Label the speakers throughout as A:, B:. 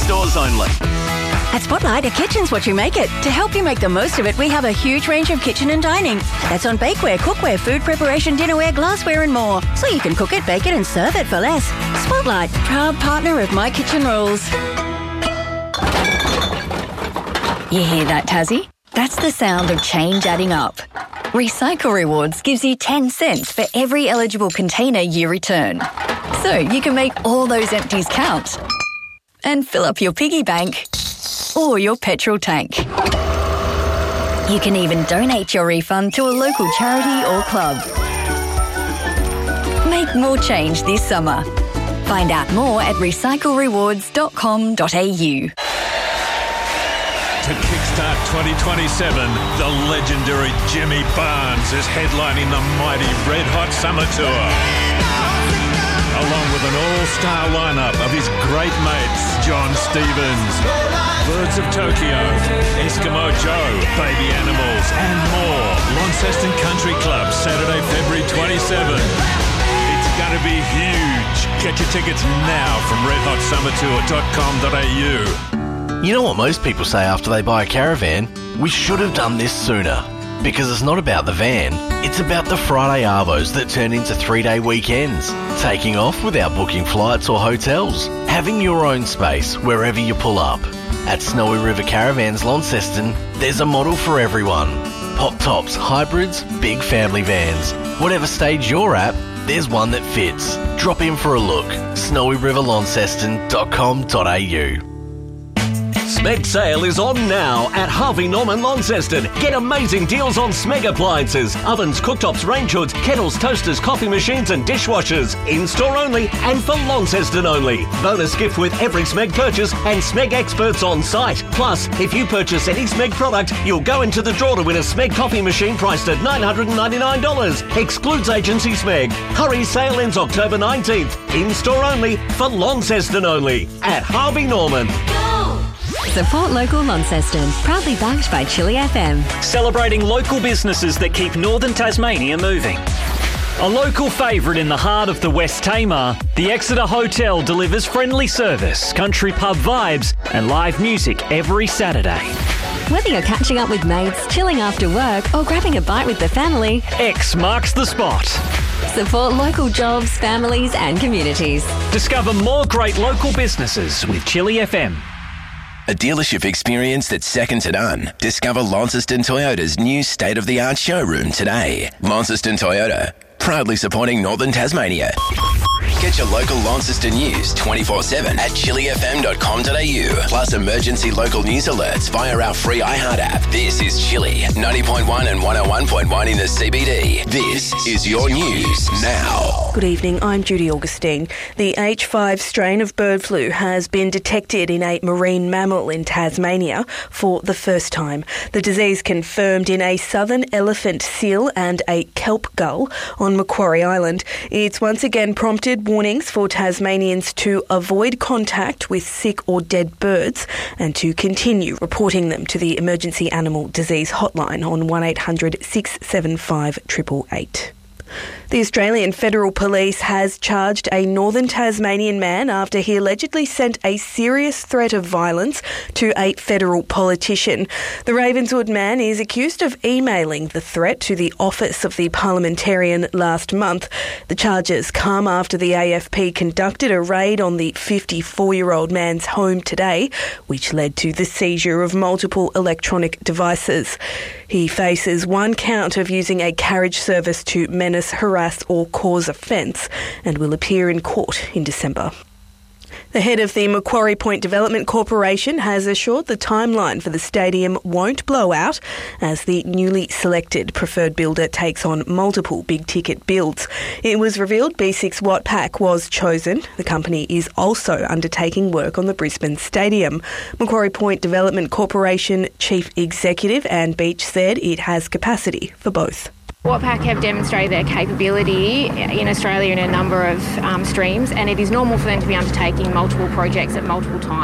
A: stores only.
B: At Spotlight, a kitchen's what you make it. To help you make the most of it, we have a huge range of kitchen and dining. That's on bakeware, cookware, food preparation, dinnerware, glassware and more. So you can cook it, bake it and serve it for less. Spotlight, proud partner of My Kitchen Rules.
C: You hear that, Tassie? That's the sound of change adding up. Recycle Rewards gives you 10 cents for every eligible container you return. So you can make all those empties count and fill up your piggy bank or your petrol tank. You can even donate your refund to a local charity or club. Make more change this summer. Find out more at recyclerewards.com.au.
D: To kickstart 2027, the legendary Jimmy Barnes is headlining the mighty Red Hot Summer Tour. Along with an all-star lineup of his great mates, John Stevens, Birds of Tokyo, Eskimo Joe, Baby Animals, and more. Launceston Country Club, Saturday, February 27. It's going to be huge. Get your tickets now from redhotsummertour.com.au.
E: You know what most people say after they buy a caravan? We should have done this sooner. Because it's not about the van, it's about the Friday arvos that turn into 3-day weekends. Taking off without booking flights or hotels. Having your own space wherever you pull up. At Snowy River Caravans Launceston, there's a model for everyone. Pop tops, hybrids, big family vans. Whatever stage you're at, there's one that fits. Drop in for a look. snowyriverlaunceston.com.au.
A: Smeg sale is on now at Harvey Norman Launceston. Get amazing deals on Smeg appliances, ovens, cooktops, range hoods, kettles, toasters, coffee machines and dishwashers. In-store only and for Launceston only. Bonus gift with every Smeg purchase and Smeg experts on site. Plus, if you purchase any Smeg product, you'll go into the draw to win a Smeg coffee machine priced at $999. Excludes agency Smeg. Hurry, sale ends October 19th. In-store only for Launceston only at Harvey Norman.
F: Support local Launceston, proudly backed by Chili FM.
G: Celebrating local businesses that keep northern Tasmania moving. A local favourite in the heart of the West Tamar, the Exeter Hotel delivers friendly service, country pub vibes and live music every Saturday.
F: Whether you're catching up with mates, chilling after work or grabbing a bite with the family,
G: X marks the spot.
F: Support local jobs, families and communities.
G: Discover more great local businesses with Chili FM.
H: A dealership experience that's second to none. Discover Launceston Toyota's new state-of-the-art showroom today. Launceston Toyota, proudly supporting Northern Tasmania. Get your local Launceston news 24/7 at chilifm.com.au. Plus emergency local news alerts via our free iHeart app. This is Chili, 90.1 and 101.1 in the CBD. This is your news now.
I: Good evening, I'm Judy Augustine. The H5 strain of bird flu has been detected in a marine mammal in Tasmania for the first time. The disease confirmed in a southern elephant seal and a kelp gull on Macquarie Island. It's once again prompted warnings for Tasmanians to avoid contact with sick or dead birds and to continue reporting them to the Emergency Animal Disease Hotline on 1800 675 888. The Australian Federal Police has charged a northern Tasmanian man after he allegedly sent a serious threat of violence to a federal politician. The Ravenswood man is accused of emailing the threat to the office of the parliamentarian last month. The charges come after the AFP conducted a raid on the 54-year-old man's home today, which led to the seizure of multiple electronic devices. He faces one count of using a carriage service to menace, harass or cause offence and will appear in court in December. The head of the Macquarie Point Development Corporation has assured the timeline for the stadium won't blow out as the newly selected preferred builder takes on multiple big-ticket builds. It was revealed B6 Watpac was chosen. The company is also undertaking work on the Brisbane Stadium. Macquarie Point Development Corporation Chief Executive Anne Beach said it has capacity for both.
J: Watpac have demonstrated their capability in Australia in a number of streams, and it is normal for them to be undertaking multiple projects at multiple times.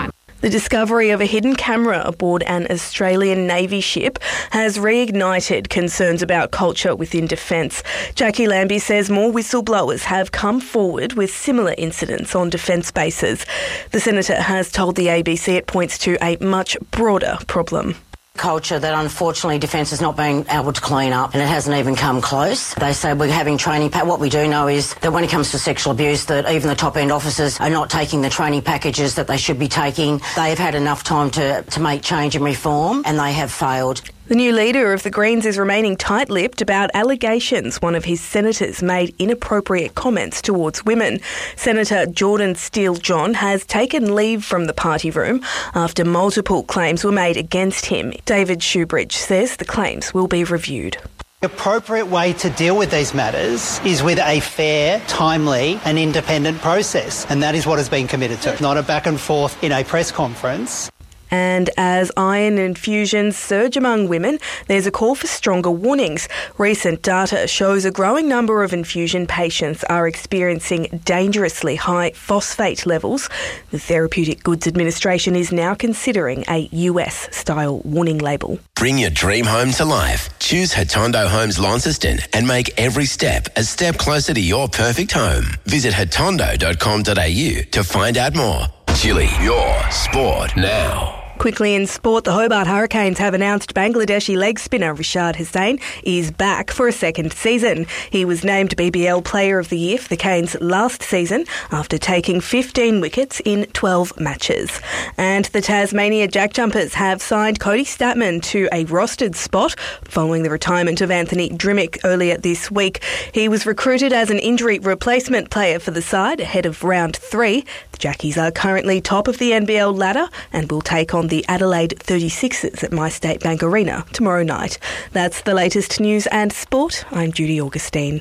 I: The discovery of a hidden camera aboard an Australian Navy ship has reignited concerns about culture within defence. Jackie Lambie says more whistleblowers have come forward with similar incidents on defence bases. The Senator has told the ABC it points to a much broader problem.
K: Culture that unfortunately Defence is not being able to clean up, and it hasn't even come close. They say we're having training. What we do know is that when it comes to sexual abuse, that even the top end officers are not taking the training packages that they should be taking. They've had enough time to make change and reform, and they have failed.
I: The new leader of the Greens is remaining tight-lipped about allegations one of his senators made inappropriate comments towards women. Senator Jordan Steele-John has taken leave from the party room after multiple claims were made against him. David Shoebridge says the claims will be reviewed.
L: The appropriate way to deal with these matters is with a fair, timely and independent process, and that is what has been committed to, not a back and forth in a press conference.
I: And as iron infusions surge among women, there's a call for stronger warnings. Recent data shows a growing number of infusion patients are experiencing dangerously high phosphate levels. The Therapeutic Goods Administration is now considering a US-style warning label.
H: Bring your dream home to life. Choose Hatondo Homes Launceston and make every step a step closer to your perfect home. Visit hatondo.com.au to find out more. Chili, your sport now.
I: Quickly in sport, the Hobart Hurricanes have announced Bangladeshi leg spinner Rashad Hussain is back for a second season. He was named BBL Player of the Year for the Canes last season after taking 15 wickets in 12 matches. And the Tasmania Jack Jumpers have signed Cody Statman to a rostered spot following the retirement of Anthony Drimmick earlier this week. He was recruited as an injury replacement player for the side ahead of round 3. The Jackies are currently top of the NBL ladder and will take on the Adelaide 36ers at MyState Bank Arena tomorrow night. That's the latest news and sport. I'm Judy Augustine.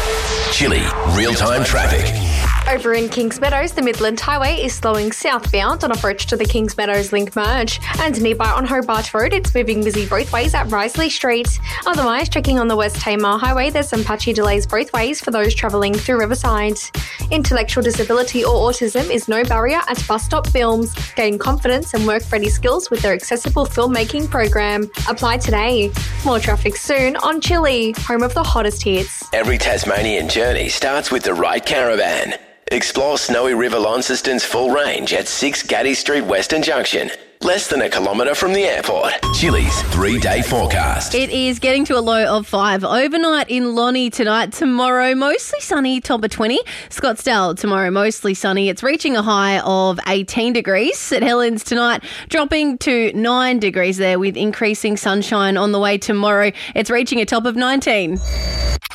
H: Chili, real-time traffic.
M: Over in Kings Meadows, the Midland Highway is slowing southbound on approach to the Kings Meadows Link Merge. And nearby on Hobart Road, it's moving busy both ways at Risley Street. Otherwise, checking on the West Tamar Highway, there's some patchy delays both ways for those travelling through Riverside. Intellectual disability or autism is no barrier at Bus Stop Films. Gain confidence and work-ready skills with their accessible filmmaking program. Apply today. More traffic soon on Chili, home of the hottest hits.
H: Every Tasmanian journey starts with the right caravan. Explore Snowy River Launceston's full range at 6 Gaddy Street Western Junction. Less than a kilometre from the airport. Chili's 3-day forecast.
N: It is getting to a low of 5. Overnight in Lonnie tonight. Tomorrow, mostly sunny, top of 20. Scottsdale tomorrow, mostly sunny. It's reaching a high of 18 degrees. St Helens tonight, dropping to 9 degrees there with increasing sunshine on the way tomorrow. It's reaching a top of 19.